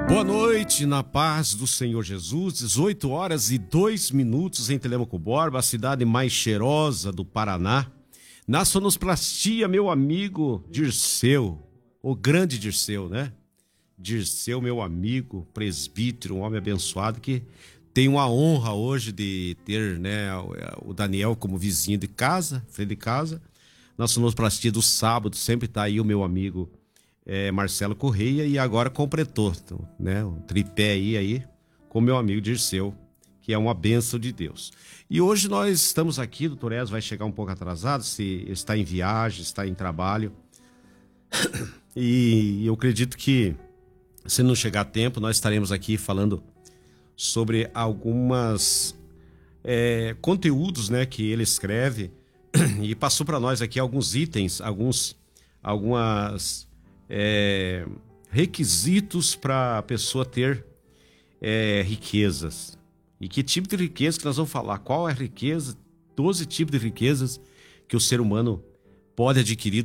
Boa noite, na paz do Senhor Jesus, 18 horas e 2 minutos em Telêmaco Borba, a cidade mais cheirosa do Paraná. Na sonoplastia, meu amigo Dirceu, o grande Dirceu, né? Dirceu, meu amigo, presbítero, um homem abençoado que tem uma honra hoje de ter, né, o Daniel como vizinho de casa, frente de casa. Na sonoplastia do sábado sempre tá aí o meu amigo Marcelo Correia, e agora completou, né, um tripé aí com meu amigo Dirceu, que é uma bênção de Deus. E hoje nós estamos aqui, doutor Ez vai chegar um pouco atrasado, se está em viagem, está em trabalho, e eu acredito que se não chegar a tempo, nós estaremos aqui falando sobre algumas conteúdos, né, que ele escreve, e passou para nós aqui alguns itens, algumas requisitos para a pessoa ter riquezas. E que tipo de riqueza que nós vamos falar? Qual é a riqueza? 12 tipos de riquezas que o ser humano pode adquirir